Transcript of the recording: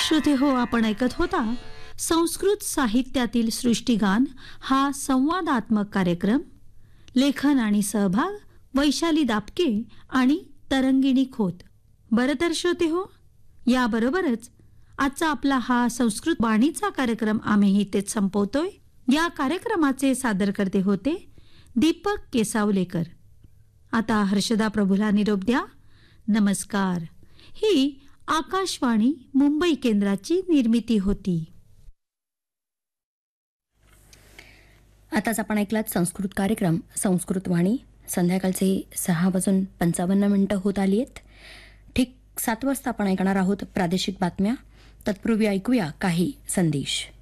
श्रोते हो, आपण ऐकत होता संस्कृत साहित्यातील सृष्टिगान हा संवादात्मक कार्यक्रम. लेखन आणि सहभाग वैशाली दापके आणि तरंगिणी खोत. बरं तर श्रोते हो, याबरोबरच आजचा आपला हा संस्कृत वाणीचा कार्यक्रम आम्ही इथेच संपवतोय. या कार्यक्रमाचे सादरकर्ते होते दीपक केसावलेकर. आता हर्षदा प्रभूला निरोप द्या. नमस्कार. ही आकाशवाणी मुंबई केंद्राची निर्मिती होती. आताच आपण ऐकलात संस्कृत कार्यक्रम संस्कृत वाणी. संध्याकाळचे 6:55 होत आली आहेत. ठीक 7 वाजता आपण ऐकणार आहोत प्रादेशिक बातम्या. तत्पूर्वी ऐकूया काही संदेश.